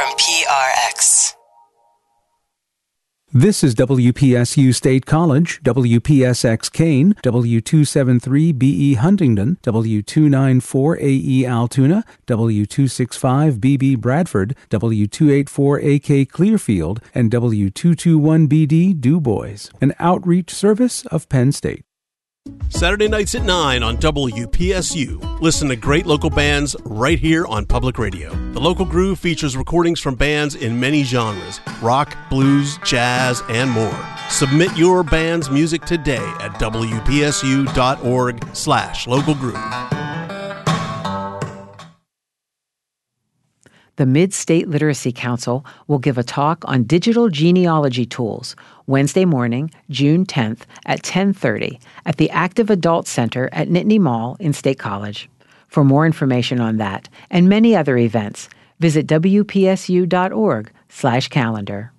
from PRX. This is WPSU State College, WPSX Kane, W273BE Huntingdon, W294AE Altoona, W265BB Bradford, W284AK Clearfield, and W221BD Du Bois, an outreach service of Penn State. Saturday nights at 9 on WPSU. Listen to great local bands right here on public radio. The Local Groove features recordings from bands in many genres: rock, blues, jazz, and more. Submit your band's music today at wpsu.org/localgroove. The Mid-State Literacy Council will give a talk on digital genealogy tools Wednesday morning, June 10th at 10:30 at the Active Adult Center at Nittany Mall in State College. For more information on that and many other events, visit wpsu.org/calendar.